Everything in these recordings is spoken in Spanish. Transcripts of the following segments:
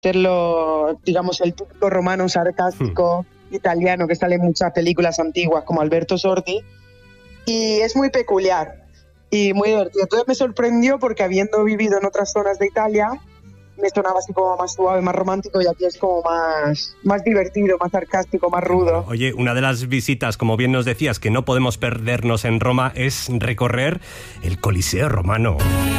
Serlo, digamos, el típico romano sarcástico italiano que sale en muchas películas antiguas como Alberto Sordi, y es muy peculiar y muy divertido. Entonces me sorprendió porque habiendo vivido en otras zonas de Italia me sonaba así como más suave, más romántico, y aquí es como más divertido, más sarcástico, más rudo. Oye, una de las visitas, como bien nos decías, que no podemos perdernos en Roma es recorrer el Coliseo romano.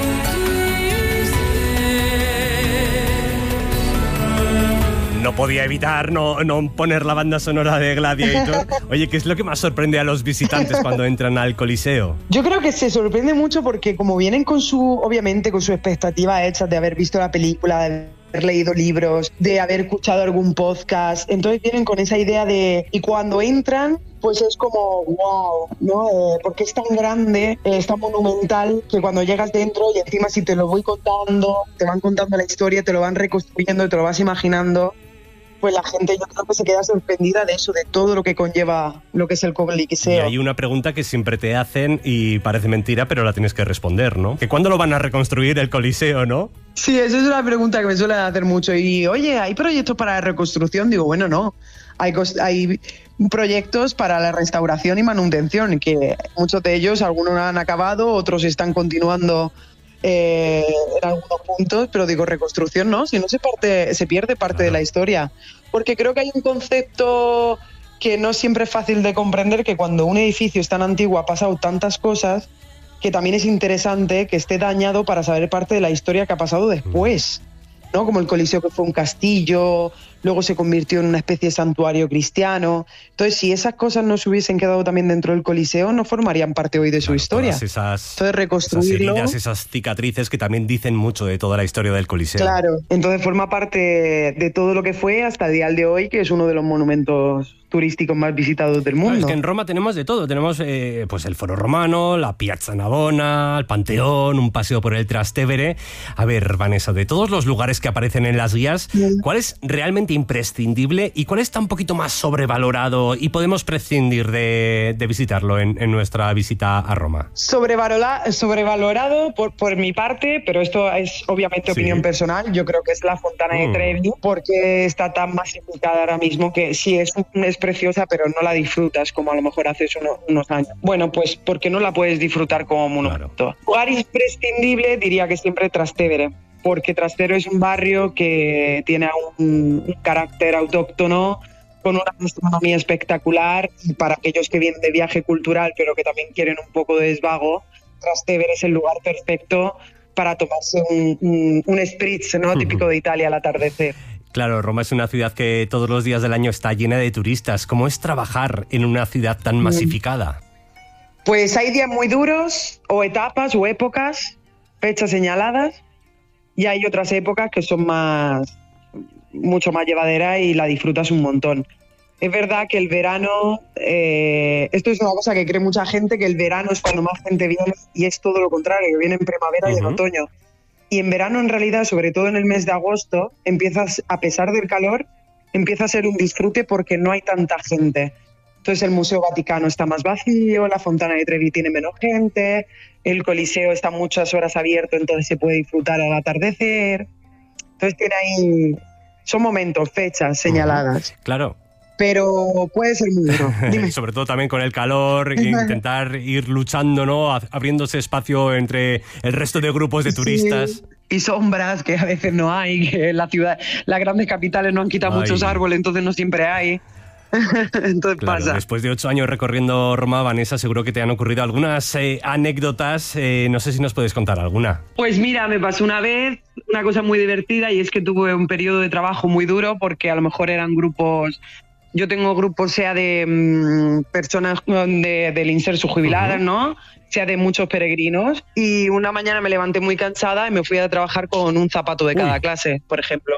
No podía evitar no poner la banda sonora de Gladiator. Oye, ¿qué es lo que más sorprende a los visitantes cuando entran al Coliseo? Yo creo que se sorprende mucho porque como vienen obviamente con su expectativa hecha de haber visto la película, de haber leído libros, de haber escuchado algún podcast, entonces vienen con esa idea y cuando entran, pues es como wow, ¿no? Porque es tan grande, es tan monumental, que cuando llegas dentro y encima si te lo voy contando, te van contando la historia, te lo van reconstruyendo, te lo vas imaginando, pues la gente yo creo que se queda sorprendida de eso, de todo lo que conlleva lo que es el Coliseo. Y hay una pregunta que siempre te hacen y parece mentira, pero la tienes que responder, ¿no? ¿Que cuándo lo van a reconstruir el Coliseo, no? Sí, esa es una pregunta que me suelen hacer mucho. Y, oye, ¿hay proyectos para la reconstrucción? Digo, bueno, no. Hay proyectos para la restauración y manutención, que muchos de ellos, algunos han acabado, otros están continuando en algunos puntos, pero digo, reconstrucción no, si no se pierde parte de la historia, porque creo que hay un concepto que no siempre es fácil de comprender, que cuando un edificio es tan antiguo ha pasado tantas cosas, que también es interesante que esté dañado para saber parte de la historia que ha pasado después, ¿no? Como el Coliseo, que fue un castillo, luego se convirtió en una especie de santuario cristiano. Entonces, si esas cosas no se hubiesen quedado también dentro del Coliseo, no formarían parte hoy de su historia. Entonces, reconstruirlo, esas heridas, esas cicatrices que también dicen mucho de toda la historia del Coliseo. Claro, entonces forma parte de todo lo que fue hasta el día de hoy, que es uno de los monumentos turísticos más visitados del mundo. Claro, es que en Roma tenemos de todo. Tenemos pues el Foro Romano, la Piazza Navona, el Panteón, un paseo por el Trastevere. A ver, Vanessa, de todos los lugares que aparecen en las guías, ¿cuál es realmente imprescindible y cuál está un poquito más sobrevalorado y podemos prescindir de visitarlo en nuestra visita a Roma? Sobrevalorado por mi parte, pero esto es obviamente opinión personal. Yo creo que es la Fontana di Trevi, porque está tan masificada ahora mismo que sí es preciosa, pero no la disfrutas como a lo mejor hace unos años. Bueno, pues porque no la puedes disfrutar como monumento. Claro. Lugar imprescindible diría que siempre Trastevere, porque Trastevere es un barrio que tiene un carácter autóctono, con una gastronomía espectacular, y para aquellos que vienen de viaje cultural pero que también quieren un poco de desvago, Trastevere es el lugar perfecto para tomarse un spritz, ¿no? Típico de Italia al atardecer. Claro, Roma es una ciudad que todos los días del año está llena de turistas. ¿Cómo es trabajar en una ciudad tan masificada? Pues hay días muy duros, o etapas, o épocas, fechas señaladas, y hay otras épocas que son mucho más llevaderas y la disfrutas un montón. Es verdad que el verano, esto es una cosa que cree mucha gente, que el verano es cuando más gente viene, y es todo lo contrario, que viene en primavera y en otoño. Y en verano, en realidad, sobre todo en el mes de agosto, a pesar del calor, empieza a ser un disfrute porque no hay tanta gente. Entonces el Museo Vaticano está más vacío, la Fontana di Trevi tiene menos gente, el Coliseo está muchas horas abierto, entonces se puede disfrutar al atardecer. Entonces tiene ahí, son momentos, fechas señaladas. Claro. Pero puede ser muy duro. Dime. Sobre todo también con el calor, intentar ir luchando, ¿no? Abriéndose espacio entre el resto de grupos de turistas. Sí. Y sombras que a veces no hay, que la ciudad, las grandes capitales no han quitado muchos árboles, entonces no siempre hay. Entonces claro, pasa. Después de 8 años recorriendo Roma, Vanessa, seguro que te han ocurrido algunas anécdotas. No sé si nos puedes contar alguna. Pues mira, me pasó una vez una cosa muy divertida, y es que tuve un periodo de trabajo muy duro, porque a lo mejor eran grupos. Yo tengo grupos, sea de personas del inserso jubiladas, ¿no? Sea de muchos peregrinos. Y una mañana me levanté muy cansada y me fui a trabajar con un zapato de cada clase, por ejemplo.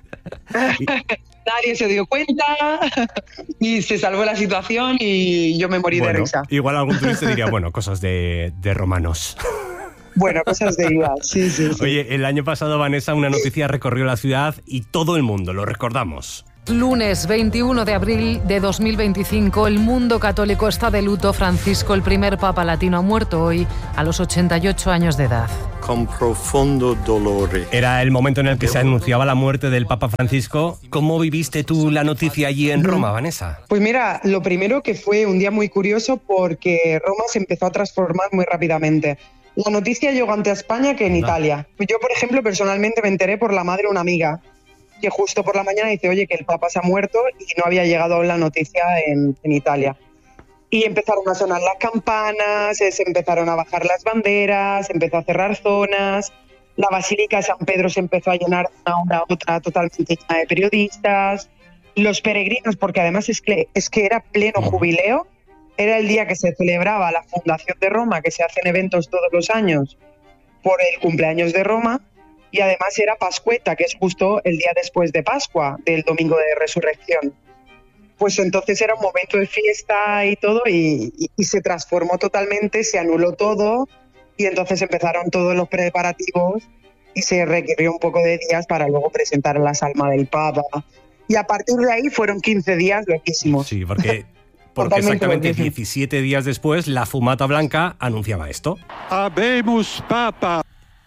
Nadie se dio cuenta y se salvó la situación y yo me morí de risa. Igual algún turista diría, bueno, cosas de romanos. Bueno, cosas de IVA, sí. Oye, el año pasado, Vanessa, una noticia recorrió la ciudad y todo el mundo, lo recordamos. Lunes 21 de abril de 2025, el mundo católico está de luto. Francisco, el primer papa latino, ha muerto hoy a los 88 años de edad. Con profundo dolor. Era el momento en el que se anunciaba la muerte del Papa Francisco. ¿Cómo viviste tú la noticia allí en Roma, Vanessa? Pues mira, lo primero que fue un día muy curioso porque Roma se empezó a transformar muy rápidamente. La noticia llegó antes a España que en Italia. Yo, por ejemplo, personalmente me enteré por la madre de una amiga, que justo por la mañana dice, oye, que el Papa se ha muerto y no había llegado aún la noticia en Italia. Y empezaron a sonar las campanas, se empezaron a bajar las banderas, se empezó a cerrar zonas, la Basílica de San Pedro se empezó a llenar de una hora a otra totalmente llena de periodistas, los peregrinos, porque además es que era pleno jubileo, era el día que se celebraba la fundación de Roma, que se hacen eventos todos los años por el cumpleaños de Roma, y además era Pascueta, que es justo el día después de Pascua, del domingo de Resurrección. Pues entonces era un momento de fiesta y todo, y se transformó totalmente, se anuló todo, y entonces empezaron todos los preparativos y se requirió un poco de días para luego presentar las almas del Papa. Y a partir de ahí fueron 15 días loquísimos. Sí, porque exactamente 17 días después la Fumata Blanca anunciaba esto. Habemus Papa.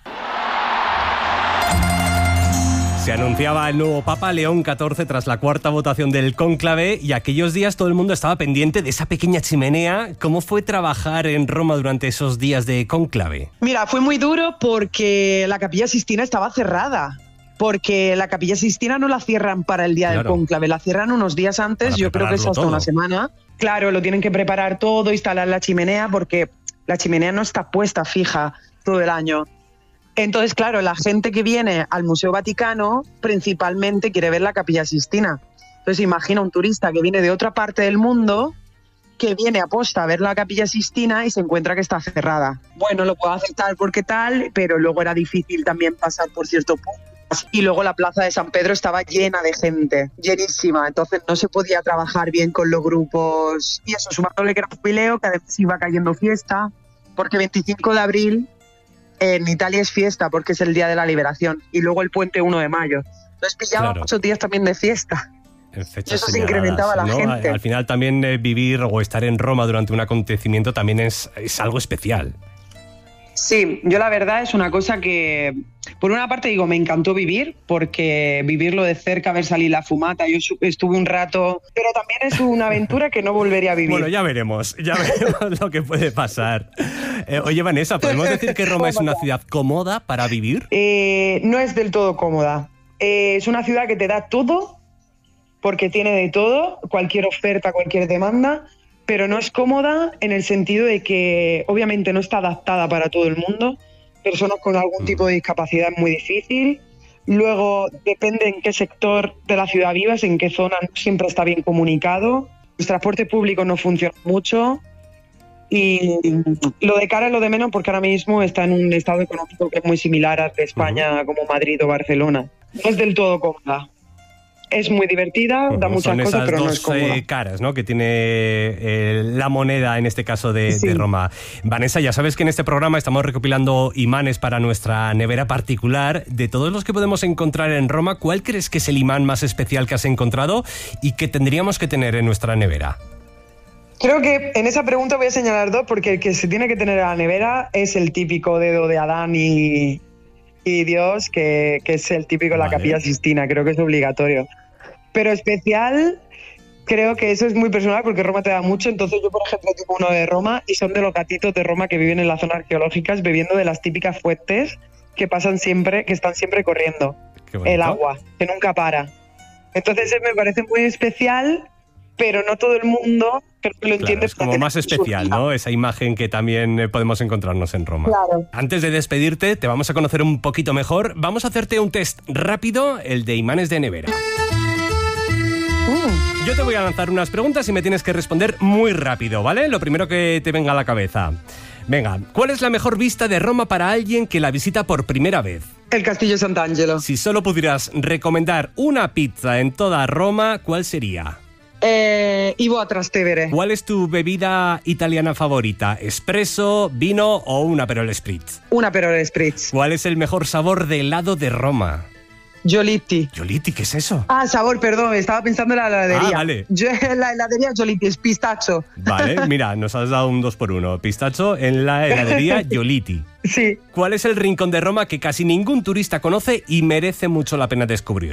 Se anunciaba el nuevo Papa León XIV tras la cuarta votación del cónclave, y aquellos días todo el mundo estaba pendiente de esa pequeña chimenea. ¿Cómo fue trabajar en Roma durante esos días de cónclave? Mira, fue muy duro porque la Capilla Sixtina estaba cerrada. Porque la Capilla Sixtina no la cierran para el día del cónclave, la cierran unos días antes, yo creo que es hasta una semana. Claro, lo tienen que preparar todo, instalar la chimenea, porque la chimenea no está puesta fija todo el año. Entonces, claro, la gente que viene al Museo Vaticano principalmente quiere ver la Capilla Sixtina. Entonces, imagina un turista que viene de otra parte del mundo, que viene a posta a ver la Capilla Sixtina y se encuentra que está cerrada. Bueno, lo puedo aceptar porque tal, pero luego era difícil también pasar por cierto punto. Y luego la plaza de San Pedro estaba llena de gente, llenísima, entonces no se podía trabajar bien con los grupos. Y eso, sumándole que era jubileo, que además iba cayendo fiesta, porque 25 de abril en Italia es fiesta, porque es el día de la liberación, y luego el puente 1 de mayo. Entonces pillaba muchos días también de fiesta. En fechas y eso se señaladas, incrementaba la gente. Al final también vivir o estar en Roma durante un acontecimiento también es algo especial. Sí, yo la verdad es una cosa que, por una parte digo, me encantó vivir, porque vivirlo de cerca, ver salir la fumata, yo estuve un rato, pero también es una aventura que no volvería a vivir. Bueno, ya veremos lo que puede pasar. Oye, Vanessa, ¿podemos decir que Roma es una ciudad cómoda para vivir? No es del todo cómoda. Es una ciudad que te da todo, porque tiene de todo, cualquier oferta, cualquier demanda, pero no es cómoda en el sentido de que obviamente no está adaptada para todo el mundo. Personas con algún tipo de discapacidad es muy difícil. Luego depende en qué sector de la ciudad vivas, en qué zona, no siempre está bien comunicado. Los transportes públicos no funcionan mucho. Y lo de cara a lo de menos, porque ahora mismo está en un estado económico que es muy similar al de España, como Madrid o Barcelona. No es del todo cómoda. Es muy divertida, da muchas cosas, pero no es cómoda. Son esas dos caras, ¿no?, que tiene la moneda, en este caso de Roma. Vanessa, ya sabes que en este programa estamos recopilando imanes para nuestra nevera particular. De todos los que podemos encontrar en Roma, ¿cuál crees que es el imán más especial que has encontrado y que tendríamos que tener en nuestra nevera? Creo que en esa pregunta voy a señalar dos, porque el que se tiene que tener en la nevera es el típico dedo de Adán y Dios, que es el típico de la Capilla Sixtina. Creo que es obligatorio. Pero especial, creo que eso es muy personal, porque Roma te da mucho. Entonces yo, por ejemplo, tengo uno de Roma y son de los gatitos de Roma que viven en las zonas arqueológicas bebiendo de las típicas fuentes que están siempre corriendo. El agua, que nunca para. Entonces me parece muy especial, pero no todo el mundo creo que lo entiende. Es como más especial, ¿no? Esa imagen que también podemos encontrarnos en Roma. Claro. Antes de despedirte, te vamos a conocer un poquito mejor. Vamos a hacerte un test rápido, el de imanes de nevera. Yo te voy a lanzar unas preguntas y me tienes que responder muy rápido, ¿vale? Lo primero que te venga a la cabeza. Venga, ¿cuál es la mejor vista de Roma para alguien que la visita por primera vez? El Castillo Sant'Angelo. Si solo pudieras recomendar una pizza en toda Roma, ¿cuál sería? Ivo a Trastevere. ¿Cuál es tu bebida italiana favorita? ¿Espresso, vino o un Aperol Spritz? Un Aperol Spritz. ¿Cuál es el mejor sabor de helado de Roma? Giolitti. Giolitti, ¿qué es eso? Ah, sabor, perdón, estaba pensando en la heladería. Vale. La heladería Giolitti es pistacho. Vale, mira, nos has dado un 2x1. Pistacho en la heladería Giolitti. Sí. ¿Cuál es el rincón de Roma que casi ningún turista conoce y merece mucho la pena descubrir?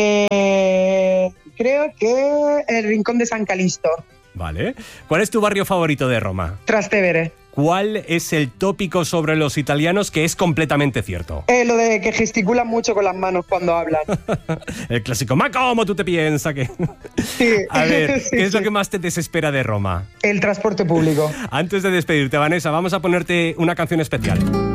Creo que el Rincón de San Calixto. Vale. ¿Cuál es tu barrio favorito de Roma? Trastevere. ¿Cuál es el tópico sobre los italianos que es completamente cierto? Lo de que gesticulan mucho con las manos cuando hablan. El clásico, ¿ma cómo tú te piensas que...? Sí. A ver, Sí, ¿qué es lo sí. que más te desespera de Roma? El transporte público. Antes de despedirte, Vanessa, vamos a ponerte una canción especial.